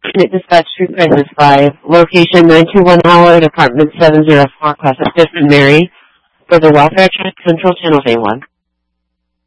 Unit Dispatch 3 Crisis 5, location 921 Howard, Apartment 704, Class of Different Mary, for the Welfare Check Central Channel A1.